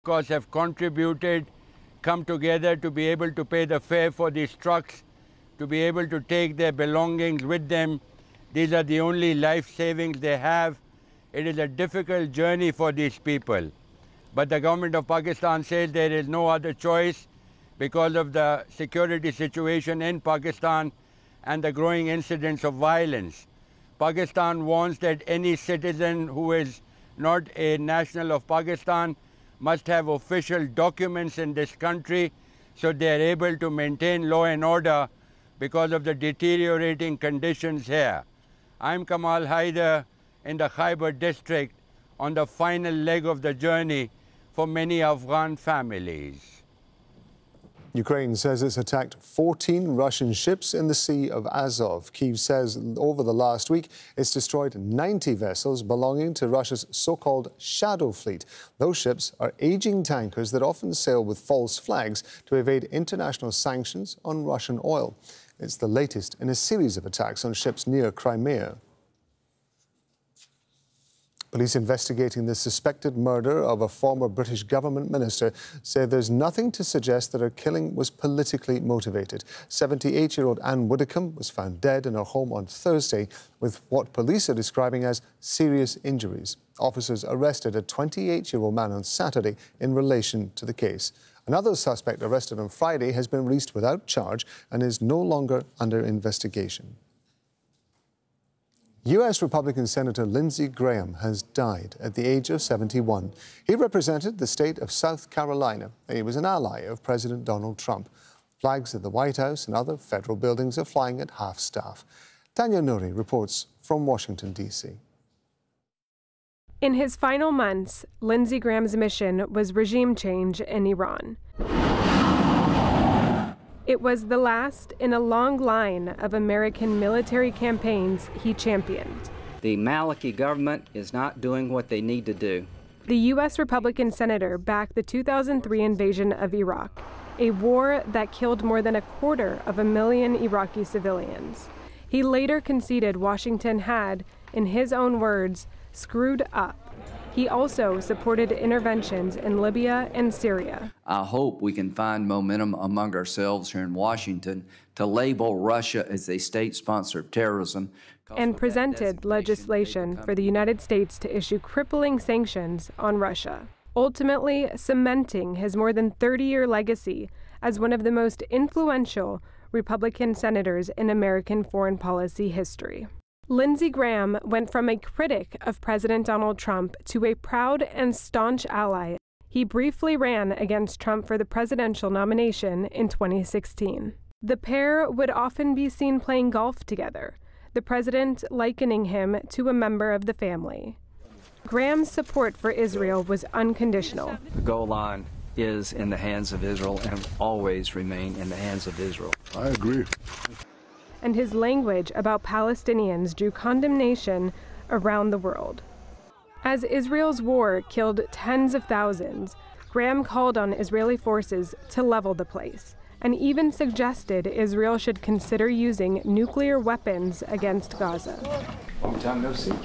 course, have contributed, come together to be able to pay the fare for these trucks, to be able to take their belongings with them. These are the only life savings they have. It is a difficult journey for these people. But the government of Pakistan says there is no other choice because of the security situation in Pakistan and the growing incidents of violence. Pakistan warns that any citizen who is not a national of Pakistan must have official documents in this country so they are able to maintain law and order because of the deteriorating conditions here. I'm Kamal Haider in the Khyber district on the final leg of the journey for many Afghan families. Ukraine says it's attacked 14 Russian ships in the Sea of Azov. Kyiv says over the last week it's destroyed 90 vessels belonging to Russia's so-called shadow fleet. Those ships are aging tankers that often sail with false flags to evade international sanctions on Russian oil. It's the latest in a series of attacks on ships near Crimea. Police investigating the suspected murder of a former British government minister say there's nothing to suggest that her killing was politically motivated. 78-year-old Anne Widdecombe was found dead in her home on Thursday with what police are describing as serious injuries. Officers arrested a 28-year-old man on Saturday in relation to the case. Another suspect arrested on Friday has been released without charge and is no longer under investigation. U.S. Republican Senator Lindsey Graham has died at the age of 71. He represented the state of South Carolina, and he was an ally of President Donald Trump. Flags at the White House and other federal buildings are flying at half-staff. Tanya Nouri reports from Washington, D.C. In his final months, Lindsey Graham's mission was regime change in Iran. It was the last in a long line of American military campaigns he championed. The Maliki government is not doing what they need to do. The U.S. Republican senator backed the 2003 invasion of Iraq, a war that killed more than 250,000 Iraqi civilians. He later conceded Washington had, in his own words, screwed up. He also supported interventions in Libya and Syria. I hope we can find momentum among ourselves here in Washington to label Russia as a state sponsor of terrorism. And presented legislation for the United States to issue crippling sanctions on Russia, ultimately cementing his more than 30-year legacy as one of the most influential Republican senators in American foreign policy history. Lindsey Graham went from a critic of President Donald Trump to a proud and staunch ally. He briefly ran against Trump for the presidential nomination in 2016. The pair would often be seen playing golf together, the president likening him to a member of the family. Graham's support for Israel was unconditional. The goal line is in the hands of Israel and will always remain in the hands of Israel. I agree. And his language about Palestinians drew condemnation around the world. As Israel's war killed tens of thousands, Graham called on Israeli forces to level the place, and even suggested Israel should consider using nuclear weapons against Gaza. Long time no see.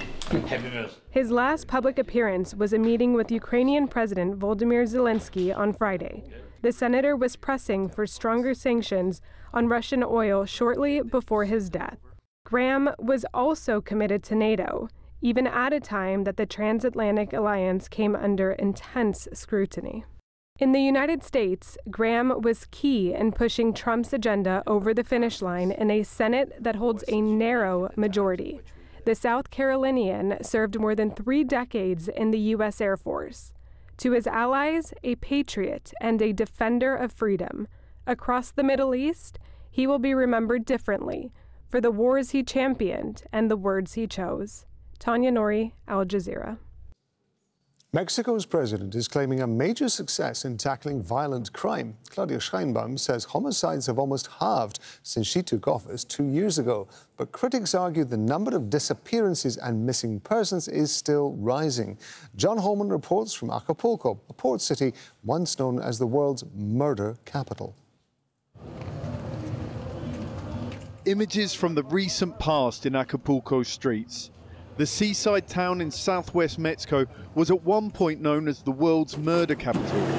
His last public appearance was a meeting with Ukrainian President Volodymyr Zelensky on Friday. The senator was pressing for stronger sanctions on Russian oil shortly before his death. Graham was also committed to NATO, even at a time that the transatlantic alliance came under intense scrutiny. In the United States, Graham was key in pushing Trump's agenda over the finish line in a Senate that holds a narrow majority. The South Carolinian served more than 3 decades in the U.S. Air Force. To his allies, a patriot and a defender of freedom. Across the Middle East, he will be remembered differently for the wars he championed and the words he chose. Tanya Nouri, Al Jazeera. Mexico's president is claiming a major success in tackling violent crime. Claudia Sheinbaum says homicides have almost halved since she took office 2 years ago. But critics argue the number of disappearances and missing persons is still rising. John Holman reports from Acapulco, a port city once known as the world's murder capital. Images from the recent past in Acapulco streets. The seaside town in southwest Mexico was at one point known as the world's murder capital.